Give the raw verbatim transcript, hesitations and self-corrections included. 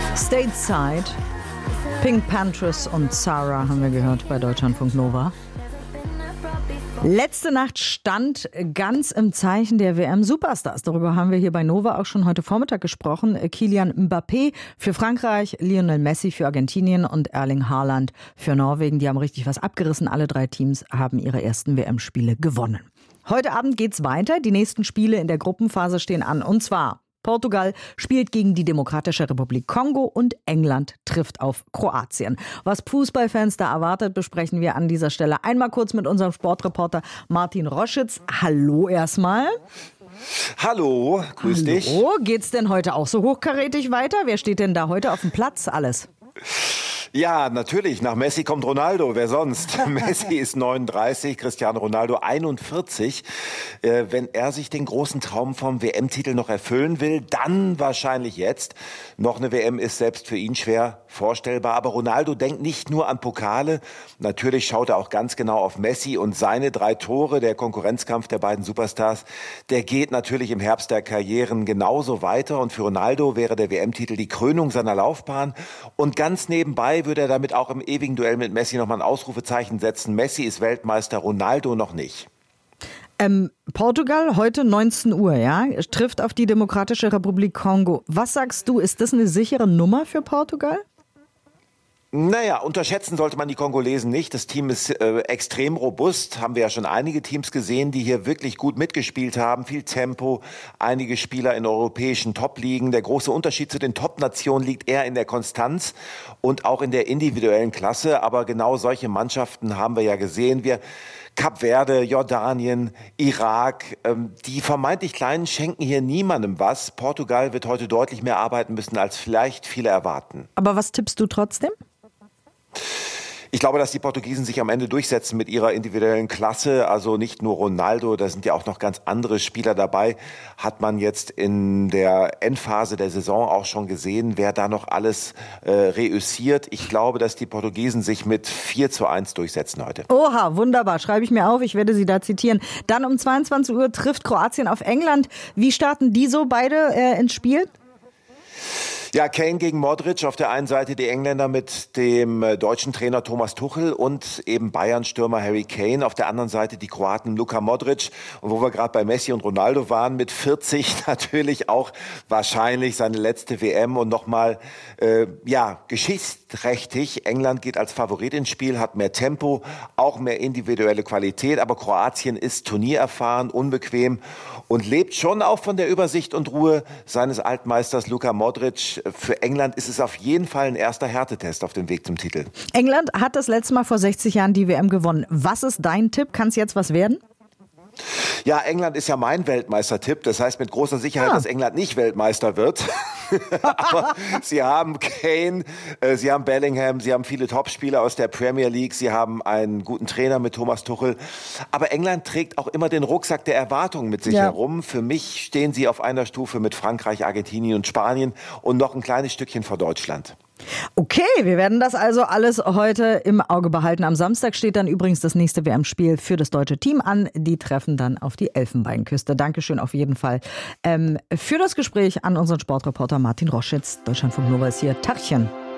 Stateside, Pink Panthers und Sarah haben wir gehört bei Deutschlandfunk Nova. Letzte Nacht stand ganz im Zeichen der W M-Superstars. Darüber haben wir hier bei Nova auch schon heute Vormittag gesprochen. Kylian Mbappé für Frankreich, Lionel Messi für Argentinien und Erling Haaland für Norwegen. Die haben richtig was abgerissen. Alle drei Teams haben ihre ersten W M-Spiele gewonnen. Heute Abend geht's weiter. Die nächsten Spiele in der Gruppenphase stehen an. Und zwar Portugal spielt gegen die Demokratische Republik Kongo und England trifft auf Kroatien. Was Fußballfans da erwartet, besprechen wir an dieser Stelle einmal kurz mit unserem Sportreporter Martin Roschitz. Hallo erstmal. Hallo, grüß Hallo. dich. Geht's denn heute auch so hochkarätig weiter? Wer steht denn da heute auf dem Platz? Alles. Ja, natürlich. Nach Messi kommt Ronaldo. Wer sonst? Messi ist neununddreißig, Cristiano Ronaldo einundvierzig. Äh, wenn er sich den großen Traum vom W M-Titel noch erfüllen will, dann wahrscheinlich jetzt. Noch eine W M ist selbst für ihn schwer vorstellbar. Aber Ronaldo denkt nicht nur an Pokale. Natürlich schaut er auch ganz genau auf Messi und seine drei Tore. Der Konkurrenzkampf der beiden Superstars, der geht natürlich im Herbst der Karrieren genauso weiter. Und für Ronaldo wäre der W M-Titel die Krönung seiner Laufbahn. Und ganz nebenbei würde er damit auch im ewigen Duell mit Messi nochmal ein Ausrufezeichen setzen. Messi ist Weltmeister, Ronaldo noch nicht. Ähm, Portugal heute neunzehn Uhr, ja, trifft auf die Demokratische Republik Kongo. Was sagst du, ist das eine sichere Nummer für Portugal? Naja, unterschätzen sollte man die Kongolesen nicht. Das Team ist äh, extrem robust. Haben wir ja schon einige Teams gesehen, die hier wirklich gut mitgespielt haben. Viel Tempo, einige Spieler in europäischen Top-Ligen. Der große Unterschied zu den Top-Nationen liegt eher in der Konstanz und auch in der individuellen Klasse. Aber genau solche Mannschaften haben wir ja gesehen. Wir Kap Verde, Jordanien, Irak, ähm, die vermeintlich Kleinen schenken hier niemandem was. Portugal wird heute deutlich mehr arbeiten müssen, als vielleicht viele erwarten. Aber was tippst du trotzdem? Ich glaube, dass die Portugiesen sich am Ende durchsetzen mit ihrer individuellen Klasse. Also nicht nur Ronaldo, da sind ja auch noch ganz andere Spieler dabei. Hat man jetzt in der Endphase der Saison auch schon gesehen, wer da noch alles äh, reüssiert. Ich glaube, dass die Portugiesen sich mit vier zu eins durchsetzen heute. Oha, wunderbar. Schreibe ich mir auf. Ich werde sie da zitieren. Dann um zweiundzwanzig Uhr trifft Kroatien auf England. Wie starten die so beide äh, ins Spiel? Ja, Kane gegen Modric, auf der einen Seite die Engländer mit dem deutschen Trainer Thomas Tuchel und eben Bayern-Stürmer Harry Kane, auf der anderen Seite die Kroaten Luka Modric. Und wo wir gerade bei Messi und Ronaldo waren, mit vierzig natürlich auch wahrscheinlich seine letzte W M und nochmal, äh, ja, geschichtsträchtig. England geht als Favorit ins Spiel, hat mehr Tempo, auch mehr individuelle Qualität, aber Kroatien ist turniererfahren, unbequem und lebt schon auch von der Übersicht und Ruhe seines Altmeisters Luka Modric. Für England ist es auf jeden Fall ein erster Härtetest auf dem Weg zum Titel. England hat das letzte Mal vor sechzig Jahren die W M gewonnen. Was ist dein Tipp? Kann es jetzt was werden? Ja, England ist ja mein Weltmeistertipp. Das heißt mit großer Sicherheit, ja. dass England nicht Weltmeister wird. Aber sie haben Kane, äh, sie haben Bellingham, sie haben viele Topspieler aus der Premier League, sie haben einen guten Trainer mit Thomas Tuchel. Aber England trägt auch immer den Rucksack der Erwartungen mit sich ja. herum. Für mich stehen sie auf einer Stufe mit Frankreich, Argentinien und Spanien und noch ein kleines Stückchen vor Deutschland. Okay, wir werden das also alles heute im Auge behalten. Am Samstag steht dann übrigens das nächste W M-Spiel für das deutsche Team an. Die treffen dann auf die Elfenbeinküste. Dankeschön auf jeden Fall ähm, für das Gespräch an unseren Sportreporter Martin Roschitz. Deutschlandfunk Nova ist hier. Tachchen.